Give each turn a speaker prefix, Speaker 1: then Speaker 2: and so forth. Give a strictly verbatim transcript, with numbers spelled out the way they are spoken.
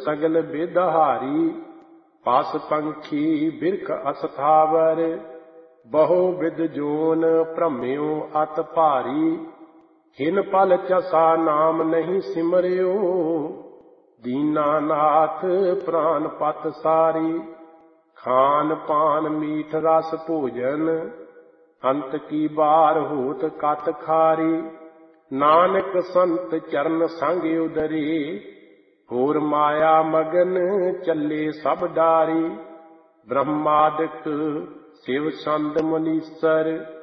Speaker 1: सगल बेदहारी। पास पंखी बिरख अस्थावर, बहु विद जोन भ्रम्यो अत भारी। हिन पल चसा नाम नहीं सिमरियो, दीना नाथ प्राण पत सारी। खान पान मीठ रस भोजन, अंत की बार होत कत खारी। नानक संत चरण संग उदरे, होर माया मगन चले सब डारी। ब्रह्मादिक शिव छंद मुनीसर,